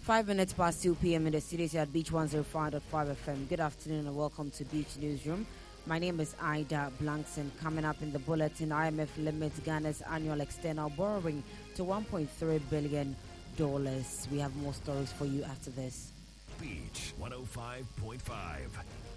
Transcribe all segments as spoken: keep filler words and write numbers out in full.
Five minutes past two p.m. in the studios here at Beach one oh five point five F M. Good afternoon and welcome to Beach Newsroom. My name is Ida Blankson. Coming up in the bulletin, I M F limits Ghana's annual external borrowing to one point three billion dollars. We have more stories for you after this. Beach one oh five point five.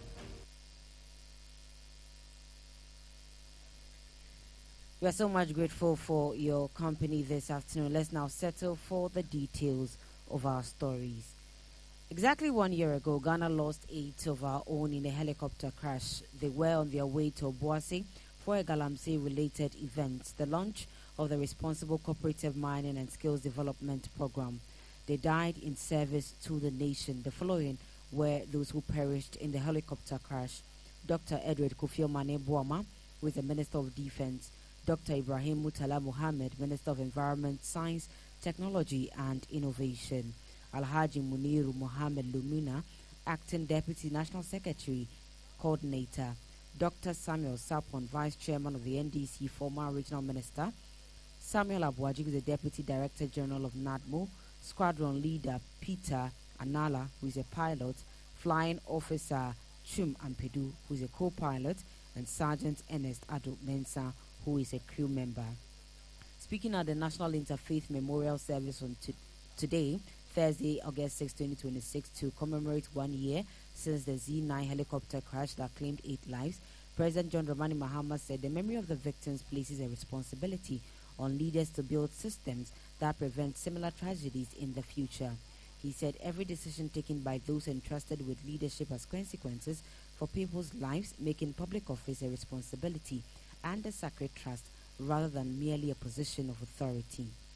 We are so much grateful for your company this afternoon. Let's now settle for the details of our stories. Exactly one year ago, Ghana lost eight of our own in a helicopter crash. They were on their way to Obuasi for a Galamsey-related event, the launch of the Responsible Cooperative Mining and Skills Development Program. They died in service to the nation. The following were those who perished in the helicopter crash: Doctor Edward Kofi Mane Boama, who is the Minister of Defense; Doctor Ibrahim Mutala Mohammed, Minister of Environment, Science, Technology and Innovation; Alhaji Muniru Mohammed Lumina, Acting Deputy National Secretary, Coordinator; Doctor Samuel Sapon, Vice Chairman of the N D C, former Regional Minister; Samuel Abuaji, who is the Deputy Director General of NADMO; Squadron Leader Peter Anala, who is a pilot; Flying Officer Chum Ampedu, who is a co-pilot; and Sergeant Ernest Ado Mensah, who is a crew member. Speaking at the National Interfaith Memorial Service on t- today, Thursday, August sixth, twenty twenty-six, to commemorate one year since the Z nine helicopter crash that claimed eight lives, President John Dramani Mahama said the memory of the victims places a responsibility on leaders to build systems that prevent similar tragedies in the future. He said every decision taken by those entrusted with leadership has consequences for people's lives, making public office a responsibility and a sacred trust rather than merely a position of authority.